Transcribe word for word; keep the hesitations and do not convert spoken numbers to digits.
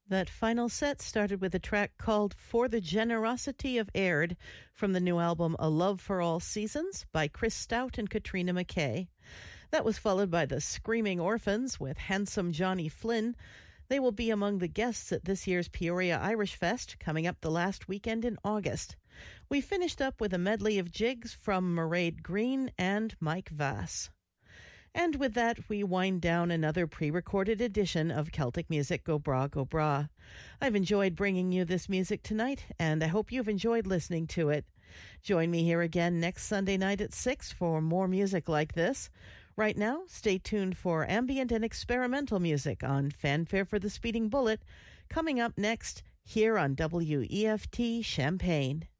That final set started with a track called For the Generosity of Aird from the new album A Love for All Seasons by Chris Stout and Katrina McKay. That was followed by the Screaming Orphans with Handsome Johnny Flynn. They will be among the guests at this year's Peoria Irish Fest, coming up the last weekend in August. We finished up with a medley of jigs from Mairead Green and Mike Vass. And with that, we wind down another pre-recorded edition of Celtic Music Go Bra Go Bra. I've enjoyed bringing you this music tonight, and I hope you've enjoyed listening to it. Join me here again next Sunday night at six for more music like this. Right now, stay tuned for ambient and experimental music on Fanfare for the Speeding Bullet, coming up next here on W E F T Champaign.